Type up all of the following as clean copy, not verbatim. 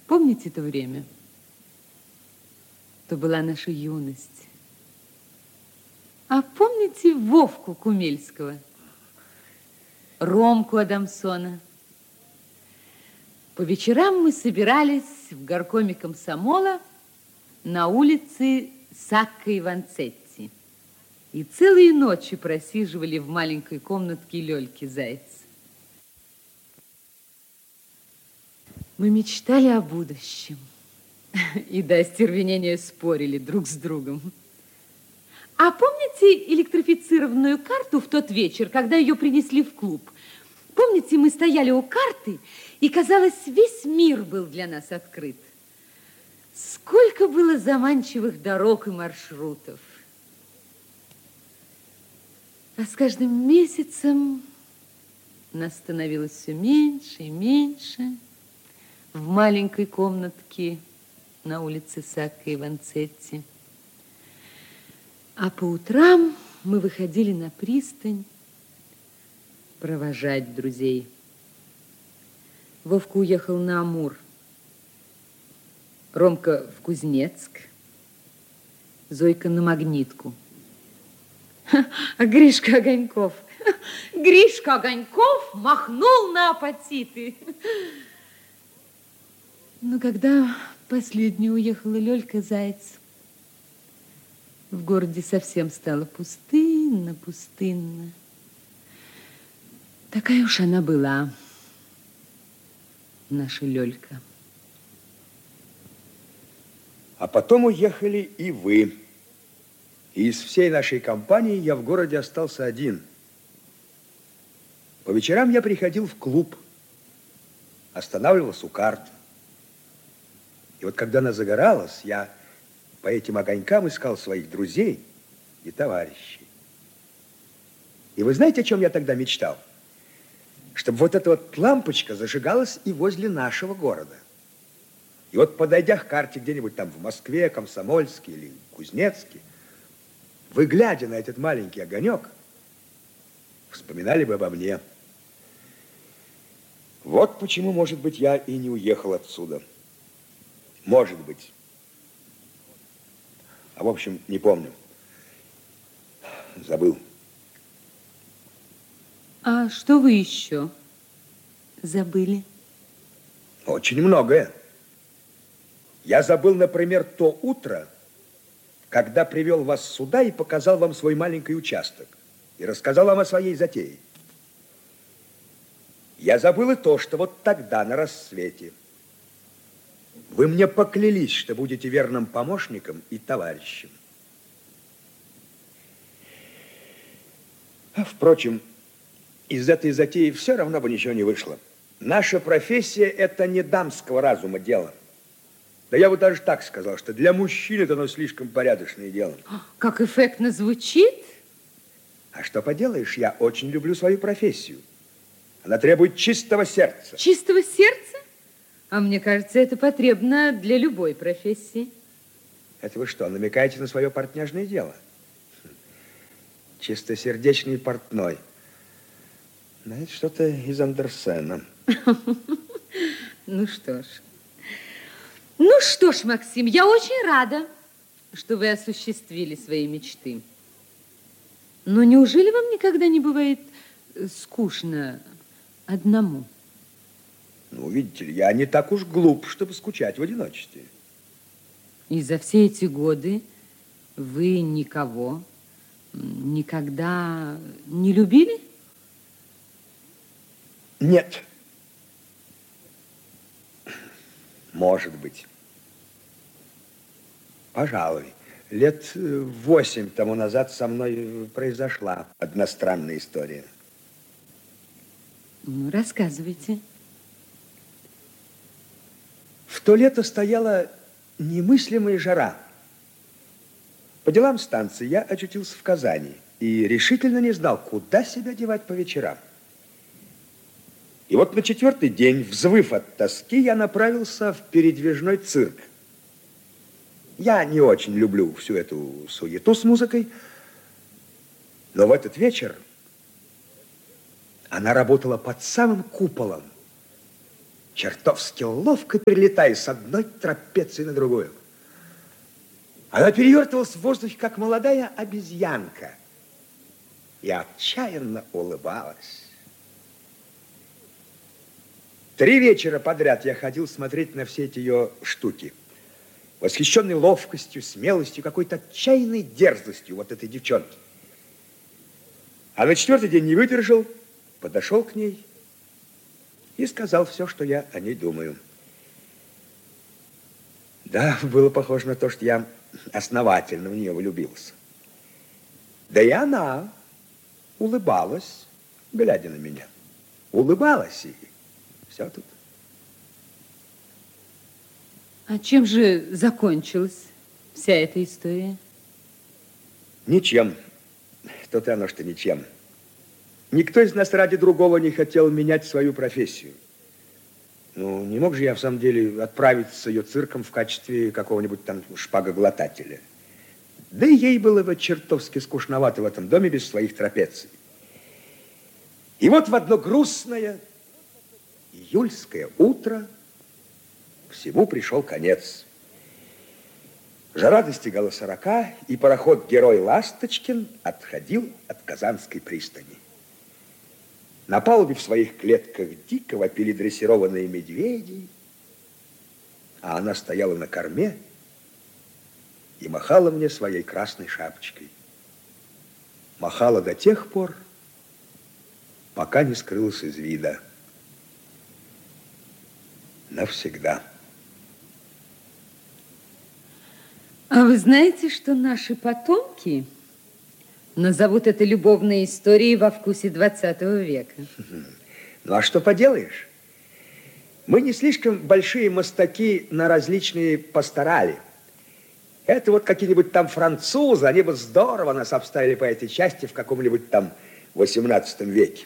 Помните то время? То была наша юность. А помните Вовку Кумельского? Ромку Адамсона? По вечерам мы собирались в горкоме комсомола на улице Сакко и Ванцетти. И целые ночи просиживали в маленькой комнатке Лёльки Заяц. Мы мечтали о будущем. И до остервенения спорили друг с другом. А помните электрифицированную карту в тот вечер, когда ее принесли в клуб? Помните, мы стояли у карты, и, казалось, весь мир был для нас открыт. Сколько было заманчивых дорог и маршрутов. А с каждым месяцем нас становилось все меньше и меньше в маленькой комнатке на улице Сакко и Ванцетти. А по утрам мы выходили на пристань провожать друзей. Вовка уехал на Амур, Ромка в Кузнецк, Зойка на Магнитку. А Гришка Огоньков махнул на апатиты. Но когда последней уехала Лёлька Заяц, в городе совсем стало пустынно, пустынно. Такая уж она была, наша Лёлька. А потом уехали и вы. И из всей нашей компании я в городе остался один. По вечерам я приходил в клуб, останавливался у карт. И вот когда она загоралась, я по этим огонькам искал своих друзей и товарищей. И вы знаете, о чем я тогда мечтал? Чтобы вот эта вот лампочка зажигалась и возле нашего города. И вот подойдя к карте где-нибудь там в Москве, Комсомольске или Кузнецке, вы, глядя на этот маленький огонек, вспоминали бы обо мне. Вот почему, может быть, я и не уехал отсюда. Может быть. А в общем, не помню. Забыл. А что вы еще забыли? Очень многое. Я забыл, например, то утро, когда привел вас сюда и показал вам свой маленький участок и рассказал вам о своей затее. Я забыл и то, что вот тогда, на рассвете, вы мне поклялись, что будете верным помощником и товарищем. А, впрочем, из этой затеи все равно бы ничего не вышло. Наша профессия – это не дамского разума дело. Да я бы даже так сказал, что для мужчин это оно слишком порядочное дело. Как эффектно звучит. А что поделаешь, я очень люблю свою профессию. Она требует чистого сердца. Чистого сердца? А мне кажется, это потребно для любой профессии. Это вы что, намекаете на свое портняжное дело? Чистосердечный портной. Знаете, что-то из Андерсена. Ну что ж. Ну что ж, Максим, я очень рада, что вы осуществили свои мечты. Но неужели вам никогда не бывает скучно одному? Ну, видите ли, я не так уж глуп, чтобы скучать в одиночестве. И за все эти годы вы никого никогда не любили? Нет. Может быть. Пожалуй. Лет 8 тому назад со мной произошла одна странная история. Ну, рассказывайте. В то лето стояла немыслимая жара. По делам станции я очутился в Казани и решительно не знал, куда себя девать по вечерам. И вот на 4-й день, взвыв от тоски, я направился в передвижной цирк. Я не очень люблю всю эту суету с музыкой, но в этот вечер она работала под самым куполом. чертовски ловко перелетая с одной трапеции на другую. Она перевертывалась в воздухе, как молодая обезьянка, и отчаянно улыбалась. 3 вечера подряд я ходил смотреть на все эти ее штуки, восхищенный ловкостью, смелостью, какой-то отчаянной дерзостью вот этой девчонки. А на 4-й день не выдержал, подошел к ней и сказал все, что я о ней думаю. Да, было похоже на то, что я основательно в нее влюбился. Да и она улыбалась, глядя на меня. Улыбалась, и все тут. А чем же закончилась вся эта история? Ничем. То-то оно, что ничем. Никто из нас ради другого не хотел менять свою профессию. Ну, не мог же я, в самом деле, отправиться с ее цирком в качестве какого-нибудь там шпагоглотателя. Да и ей было бы чертовски скучновато в этом доме без своих трапеций. И вот в одно грустное июльское утро всему пришел конец. Жара достигала 40, и пароход-герой Ласточкин отходил от Казанской пристани. На палубе в своих клетках дико вопили дрессированные медведи, а она стояла на корме и махала мне своей красной шапочкой. Махала до тех пор, пока не скрылась из вида. Навсегда. А вы знаете, что наши потомки назовут это любовной историей во вкусе 20 века? Ну, а что поделаешь? Мы не слишком большие мастаки на различные пасторали. Это вот какие-нибудь там французы, они бы здорово нас обставили по этой части в каком-нибудь там 18 веке.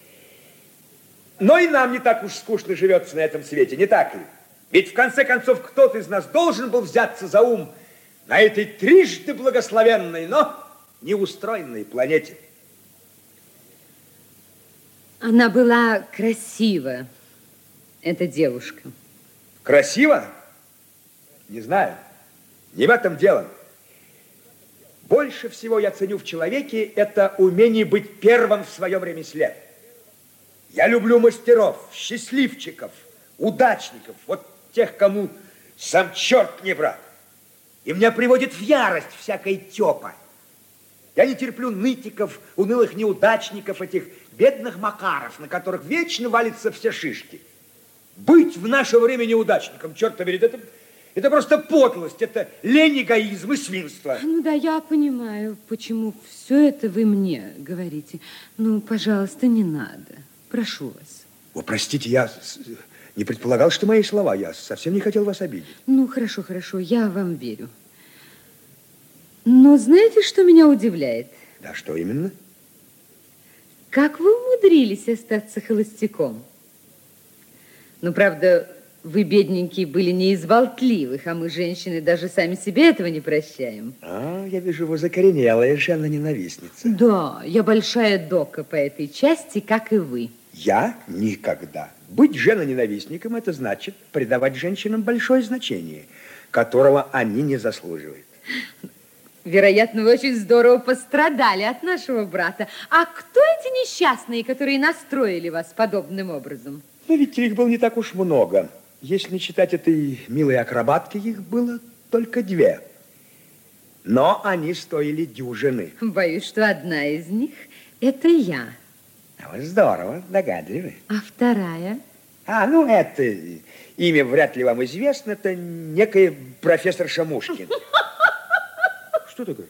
Но и нам не так уж скучно живется на этом свете, не так ли? Ведь в конце концов кто-то из нас должен был взяться за ум на этой трижды благословенной, но неустроенной планете. Она была красива, эта девушка. Красиво? Не знаю. Не в этом дело. Больше всего я ценю в человеке это умение быть первым в своем ремесле. Я люблю мастеров, счастливчиков, удачников, вот тех, кому сам черт не враг. И меня приводит в ярость всякая тёпа. Я не терплю нытиков, унылых неудачников, этих бедных Макаров, на которых вечно валятся все шишки. Быть в наше время неудачником, черт побери, это просто подлость, это лень, эгоизм и свинство. Ну да, я понимаю, почему все это вы мне говорите. Ну, пожалуйста, не надо. Прошу вас. О, простите, я не предполагал, что мои слова. Я совсем не хотел вас обидеть. Ну, хорошо, хорошо, я вам верю. Но знаете, что меня удивляет? Да, что именно? Как вы умудрились остаться холостяком? Ну, правда, вы, бедненькие, были не из болтливых, а мы, женщины, даже сами себе этого не прощаем. А, я вижу, вы закоренелая жена-ненавистница. Да, я большая дока по этой части, как и вы. Я никогда. Быть женоненавистником – это значит придавать женщинам большое значение, которого они не заслуживают. Вероятно, вы очень здорово пострадали от нашего брата. А кто эти несчастные, которые настроили вас подобным образом? Но ведь их было не так уж много. Если не считать этой милой акробатки, их было только 2. Но они стоили дюжины. Боюсь, что одна из них – это я. А вы здорово, догадливы. А вторая? А, ну это имя вряд ли вам известно. Это некая профессор Шамушкин. Что такое?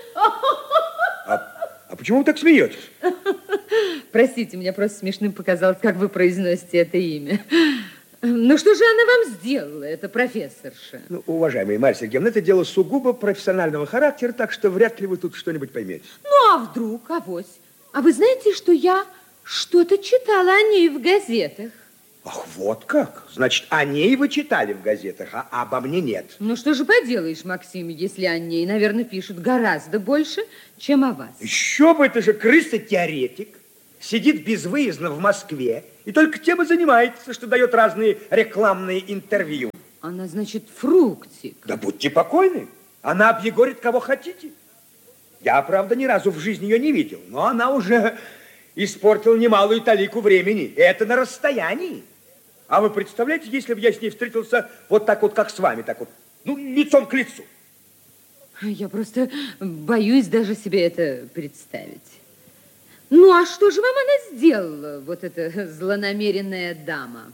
А почему вы так смеетесь? Простите, мне просто смешным показалось, как вы произносите это имя. Ну, что же она вам сделала, эта профессорша? Ну, уважаемая Марья Сергеевна, это дело сугубо профессионального характера, так что вряд ли вы тут что-нибудь поймете. Ну, а вдруг, авось? А вы знаете, что я что-то читала о ней в газетах? Ах, вот как? Значит, о ней вы читали в газетах, а обо мне нет. Ну, что же поделаешь, Максим, если о ней, наверное, пишут гораздо больше, чем о вас. Еще бы, это же крыса-теоретик. Сидит безвыездно в Москве И только тем и занимается, что дает разные рекламные интервью. Она, значит, фруктик. Да будьте покойны. Она объегорит кого хотите. Я, правда, ни разу в жизни ее не видел, но она уже испортила немалую талику времени. И это на расстоянии. А вы представляете, если бы я с ней встретился вот так вот, как с вами, так вот, ну, лицом к лицу? Я просто боюсь даже себе это представить. Ну, а что же вам она сделала, вот эта злонамеренная дама?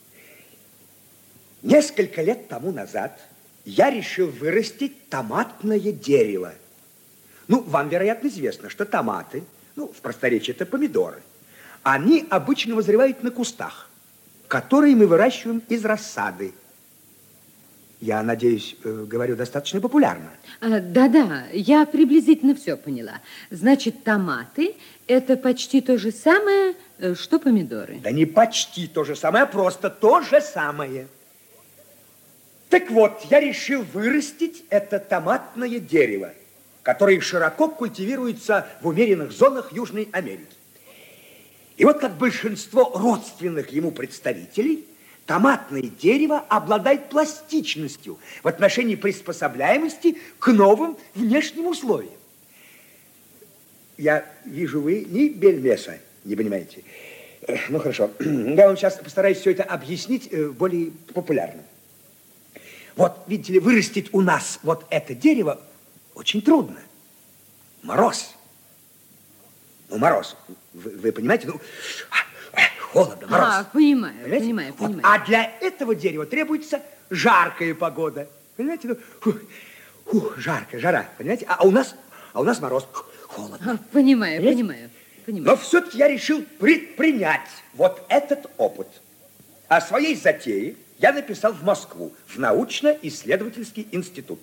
Несколько лет тому назад я решил вырастить томатное дерево. Ну, вам, вероятно, известно, что томаты, ну, в просторечии это помидоры, они обычно вызревают на кустах, которые мы выращиваем из рассады. Я надеюсь, говорю достаточно популярно. Да-да, я приблизительно все поняла. Значит, томаты – это почти то же самое, что помидоры. Да не почти то же самое, а просто то же самое. Так вот, я решил вырастить это томатное дерево, которое широко культивируется в умеренных зонах Южной Америки. И вот как большинство родственных ему представителей, томатное дерево обладает пластичностью в отношении приспособляемости к новым внешним условиям. Я вижу, вы ни бельмеса не понимаете. Ну, хорошо. Я вам сейчас постараюсь все это объяснить более популярно. Вот, видите ли, вырастить у нас вот это дерево очень трудно. Мороз. Ну, мороз. Вы понимаете? Ну, холодно, мороз. Понимаю, понимаете? понимаю. Вот, а для этого дерева требуется жаркая погода. Понимаете? Ну, жарко, жара. Понимаете? А у нас мороз. Холодно. Понимаю. Но все-таки я решил предпринять вот этот опыт. О своей затее я написал в Москву, в научно-исследовательский институт.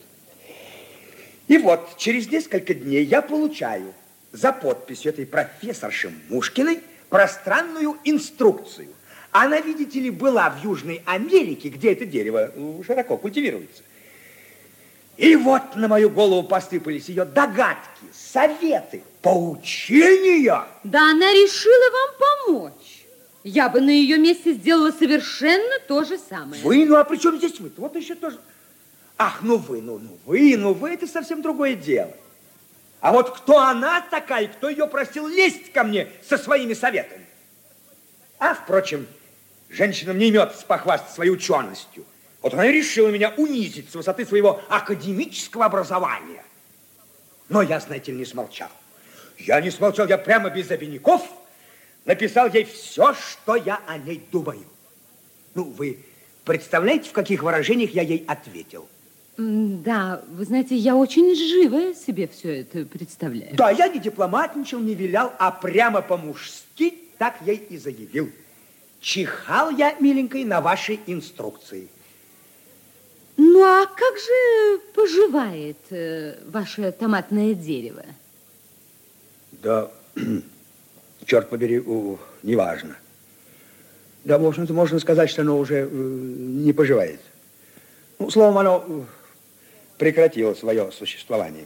И вот, через несколько дней я получаю за подписью этой профессорши Мушкиной пространную инструкцию. Она, видите ли, была в Южной Америке, где это дерево широко культивируется. И вот на мою голову посыпались ее догадки, советы, поучения. Да она решила вам помочь. Я бы на ее месте сделала совершенно то же самое. Вы? Ну, а при чем здесь вы? Вот еще тоже. Ах, ну вы, это совсем другое дело. А вот кто она такая, кто ее просил лезть ко мне со своими советами? А, впрочем, женщинам не имется похвастать своей ученостью. Вот она и решила меня унизить с высоты своего академического образования. Но я, знаете ли, не смолчал. Я прямо без обиняков написал ей все, что я о ней думаю. Ну, вы представляете, в каких выражениях я ей ответил? Да, вы знаете, я очень живо себе все это представляю. Да, я не дипломатничал, не вилял, а прямо по-мужски так ей и заявил. Чихал я, миленькой, на вашей инструкции. Ну, а как же поживает ваше томатное дерево? Да, черт побери, неважно. Да, в общем-то, можно сказать, что оно уже не поживает. Ну, словом, оно прекратило свое существование.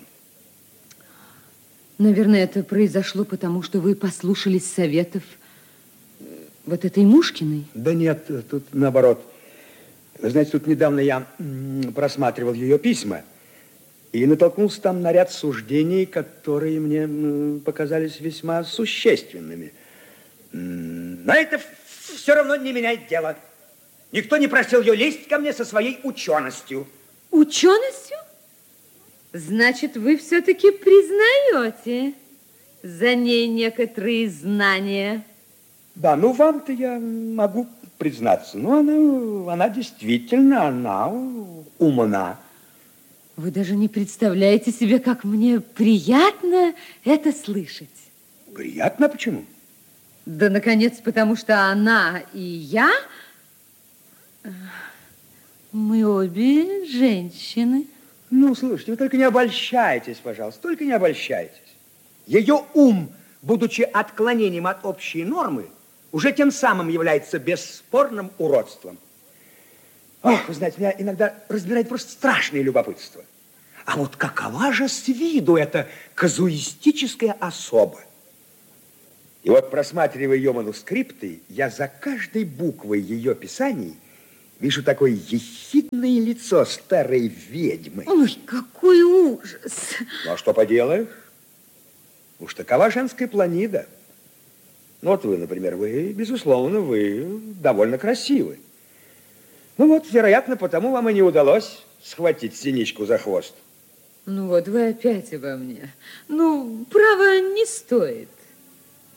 Наверное, это произошло потому, что вы послушались советов вот этой Мушкиной? Да нет, тут наоборот. Знаете, тут недавно я просматривал ее письма и натолкнулся там на ряд суждений, которые мне показались весьма существенными. Но это все равно не меняет дело. Никто не просил ее лезть ко мне со своей ученостью. Ученостью? Значит, вы все-таки признаете за ней некоторые знания? Да, ну вам-то я могу признаться. Ну, она действительно, она умна. Вы даже не представляете себе, как мне приятно это слышать. Приятно? Почему? Да, наконец, потому что она и я, мы обе женщины. Ну, слушайте, вы только не обольщайтесь, пожалуйста, только не обольщайтесь. Ее ум, будучи отклонением от общей нормы, уже тем самым является бесспорным уродством. Ох, вы знаете, меня иногда разбирает просто страшное любопытство. А вот какова же с виду эта казуистическая особа? И вот, просматривая ее манускрипты, я за каждой буквой ее писаний вижу такое ехидное лицо старой ведьмы. Ой, какой ужас! Ну, а что поделаешь? Уж такова женская планида. Ну, вот вы, например, безусловно, вы довольно красивы. Ну вот, вероятно, потому вам и не удалось схватить синичку за хвост. Ну вот, вы опять обо мне. Ну, право, не стоит.